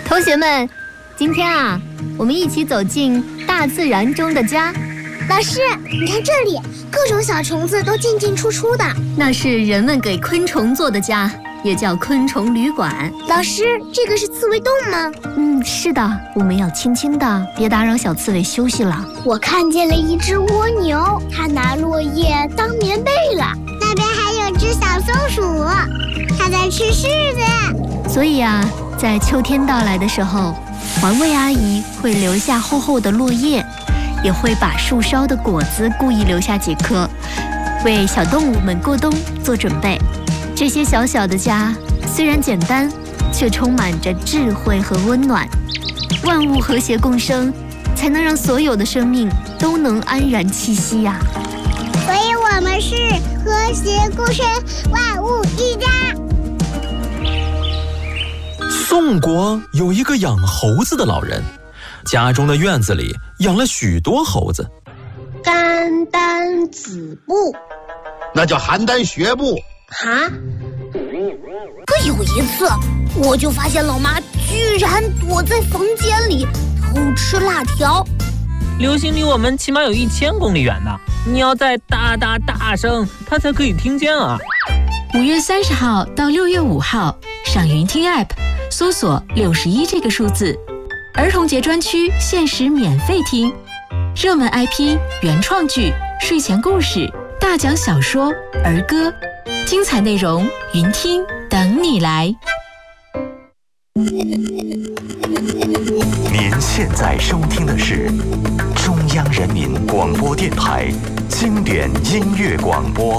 同学们，今天啊，我们一起走进大自然中的家。 老师，你看这里，各种小虫子都进进出出的。 那是人们给昆虫做的家，也叫昆虫旅馆。 老师，这个是刺猬洞吗？ 是的，我们要轻轻的，别打扰小刺猬休息了。 我看见了一只蜗牛，它拿落叶当棉被了。那边还有只小松鼠，它在吃柿子。 所以啊，在秋天到来的时候，环卫阿姨会留下厚厚的落叶，也会把树梢的果子故意留下几颗，为小动物们过冬做准备。这些小小的家虽然简单，却充满着智慧和温暖。万物和谐共生，才能让所有的生命都能安然栖息呀。 所以我们是和谐共生，万物一家。 宋国有一个养猴子的老人，家中的院子里养了许多猴子。 甘丹子布， 那叫邯郸学步。 哈？可有一次，我就发现老妈居然躲在房间里偷吃辣条。 流星离我们起码有1000公里远呢，你要再大声，它才可以听见啊。 5月30号到6月5号，上云听 App 搜索61这个数字，儿童节专区限时免费听，热门 IP、原创剧、睡前故事、大奖小说、儿歌，精彩内容云听等你来。 您现在收听的是中央人民广播电台经典音乐广播。